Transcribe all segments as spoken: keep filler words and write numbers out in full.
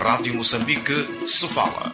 Rádio Moçambique se fala.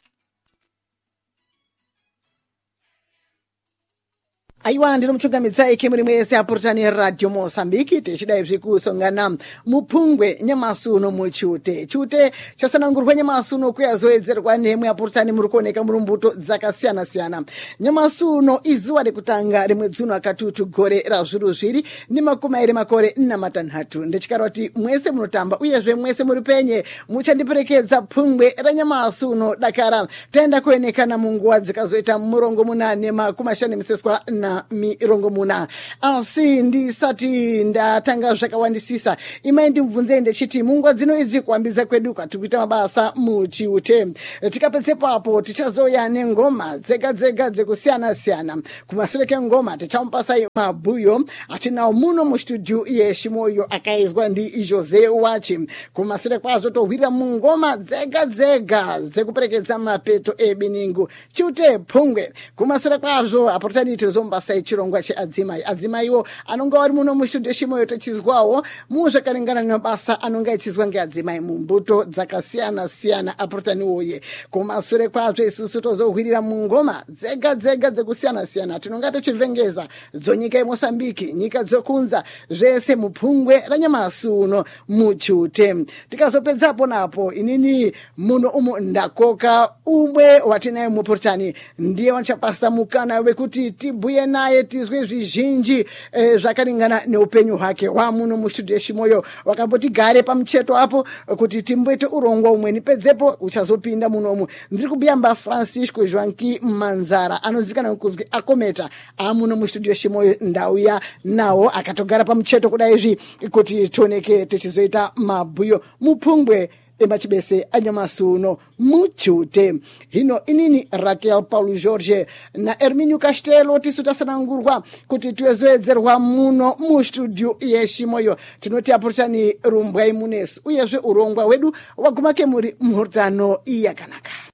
Aiwa ndino mchungamidza ike muri mwese apurutani Radio Mosambiki tichidai zvikusongana mupungwe nyamasuno muchute chute chasanangurwa nyamasuno kuyazoedzerwa nemwe apurutani muri kuoneka muri mbuto dzakasiyana siyana. Nyamasuno izuva rekutanga remwedzi uno akatutu gore razviru zviri nemakumi mairi makore namatanhatu ndichikaroti mwese munotamba uyezve mwese muri penye muchandiperekedza pungwe ranyamasuno dakara taenda kuonekana munguva dzikazoita murongo muna nemakumi mashanu miseswa na mirongo muna. Asi ndisati ndatanga zvakawandisisa imai ndimubvunze ndechiti munguva dzino idzi kuambidza kwedu kwatikuita mabasa muchiute tikapedzepapo tichazoya nengoma dzega dzega dzekusiyana siyana. Kumashure kengoma tichamupasai mabhuyo atinawo muno mustudio yeshimoyo akaizwa ndi Jose Wachi. Kumashure kwazvo tohwira mungoma dzega dzega dzekuperekedza mapeto ebiningu chiute pungwe. Kumashure kwazvo apurutani tizombasa chirongwa cheadzimai adzimaiwo anonga vari muno mustudio shimoyo tochizwawo muzvakarengana nemabasa anonga echizwa ngeadzimai mumbuto dzakasiyana siyana apurutani woye. Kumashure kwazvo isusu tozohwirira mungoma dzega dzega dzekusiyana siyana tinonga tichivhengeza dzonyika yeMosambiki nyika dzokunza zvese mupungwe ranyamasuno muchute. Tikazopedzapo napo inini muno umo ndakoka umwe watinaye mupurutani ndiye wanchapasa mukana wekuti tibhuye naye tizwe zvizhinji eh, zvakaringana neupenyu hwake wa muno mustudio shimoyo wakamboti gare pamucheto apo kuti timboite urongwa umweni pedzepo uchazopinda munomu. Ndiri kubiyamba Francisco Joanqui Manzara anozikana kuzwi akometa amuno mustudio shimoyo ndauya nawo akatogara pamucheto kudaizvi kuti toneke tichizoita mabhuyo mupungwe emachibese anyamasuno muchute. Hino inini Raquel Paulo Jorge na Herminio Castelo tisu tasanangurwa kuti tuwezoedzerwa muno mustudio yeshimoyo tinoti apurutani rumbwai munesu uyezve urongwa wedu wagumake muri mhurutano iyakanaka.